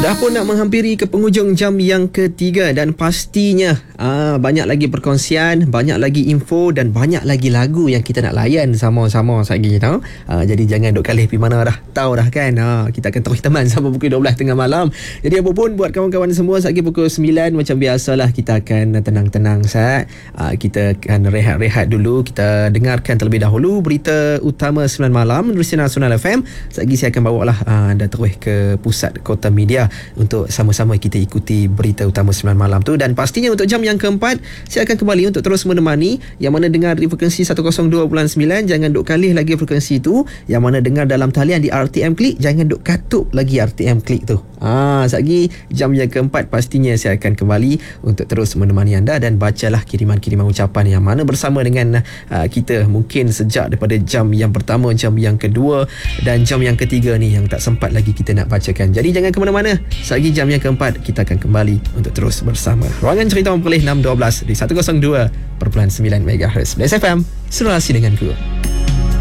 Dah pun nak menghampiri ke penghujung jam yang ketiga dan pastinya banyak lagi perkongsian, banyak lagi info dan banyak lagi lagu yang kita nak layan sama-sama lagi tau. Jadi jangan duk kalih pergi mana dah. Tahu dah kan. Kita akan terus teman sampai pukul 12 tengah malam. Jadi apa pun buat kawan-kawan semua lagi pukul 9 macam biasalah kita akan tenang-tenang sat. Kita akan rehat-rehat dulu. Kita dengarkan terlebih dahulu berita utama 9 malam di Nasional FM. Lagi saya akan bawa lah anda terus ke pusat Kota Media untuk sama-sama kita ikuti berita utama 9 malam tu. Dan pastinya untuk jam yang keempat saya akan kembali untuk terus menemani yang mana dengar di frekuensi 102.9. Jangan duk kalih lagi frekuensi tu. Yang mana dengar dalam talian di RTM Klik, jangan duk katuk lagi RTM Klik tu. Lagi jam yang keempat pastinya saya akan kembali untuk terus menemani anda dan bacalah kiriman-kiriman ucapan yang mana bersama dengan kita mungkin sejak daripada jam yang pertama, jam yang kedua dan jam yang ketiga ni yang tak sempat lagi kita nak bacakan. Jadi jangan ke mana-mana. Selagi jam yang keempat kita akan kembali untuk terus bersama Ruangan Cerita Memperoleh 6.12 di 102.9 MHz Blast FM. Serasi denganku.